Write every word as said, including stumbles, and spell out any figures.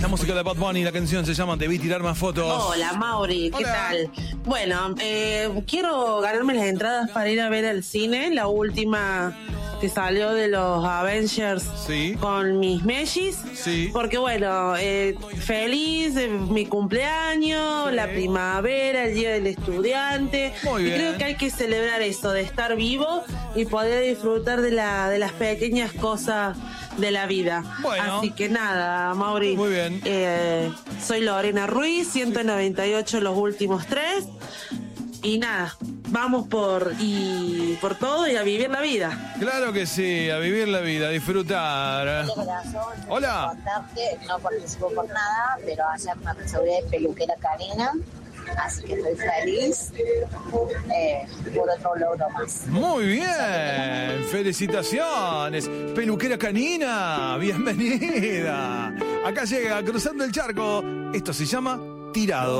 La música de Bad Bunny, la canción se llama Te vi tirar más fotos. Hola, Mauri, ¿qué Hola. tal? Bueno, eh, quiero ganarme las entradas para ir a ver al cine, la última que salió de los Avengers Sí. con mis Mellis. Sí. Porque bueno, eh, feliz, eh, mi cumpleaños, Sí. la primavera, el Día del Estudiante. Muy y bien. creo que hay que celebrar eso, de estar vivo y poder disfrutar de, la, de las pequeñas cosas de la vida. Bueno. Así que nada, Mauri. Muy bien. Eh, soy Lorena Ruiz, ciento noventa y ocho los últimos tres. Y nada, vamos por y por todo y a vivir la vida. Claro que sí, a vivir la vida, a disfrutar. Corazón, Hola. contarte, no participo por nada, pero ayer me recibí de peluquera canina, así que estoy feliz eh, por otro logro más. Muy bien, felicitaciones. Peluquera canina, bienvenida. Acá llega Cruzando el Charco. Esto se llama Tirado.